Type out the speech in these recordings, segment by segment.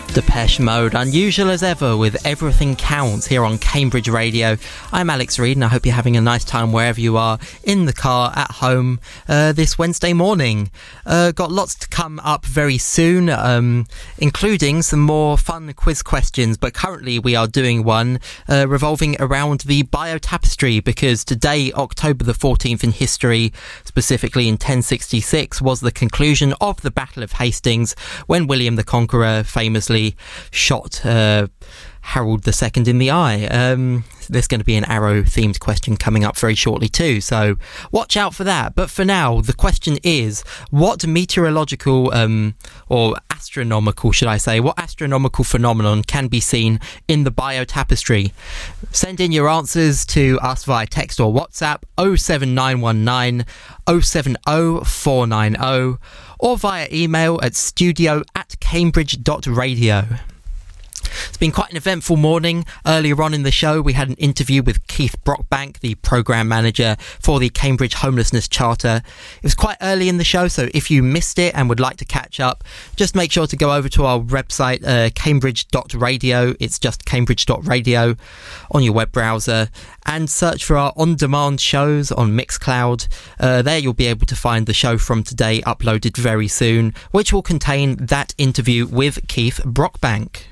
Depeche Mode, unusual as ever with Everything Counts here on Cambridge Radio. I'm Alex Reid and I hope you're having a nice time wherever you are, in the car, at home, this Wednesday morning. Got lots to come up very soon, including some more fun quiz questions, but currently we are doing one revolving around the Biotapestry, because today, October the 14th in history, specifically in 1066, was the conclusion of the Battle of Hastings, when William the Conqueror famously shot Harold II in the eye. There's going to be an arrow-themed question coming up very shortly too, so watch out for that. But for now, the question is, what meteorological, or astronomical, should I say, what astronomical phenomenon can be seen in the Biotapestry? Send in your answers to us via text or WhatsApp 07919 070 490, or via email at studio@cambridge.radio. It's been quite an eventful morning. Earlier on in the show, we had an interview with Keith Brockbank, the programme manager for the Cambridge Homelessness Charter. It was quite early in the show, so if you missed it and would like to catch up, just make sure to go over to our website, cambridge.radio. It's just cambridge.radio on your web browser, and search for our on-demand shows on Mixcloud. There you'll be able to find the show from today uploaded very soon, which will contain that interview with Keith Brockbank.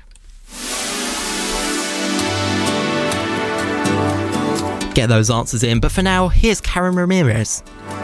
Get those answers in, but for now, here's Karen Ramirez.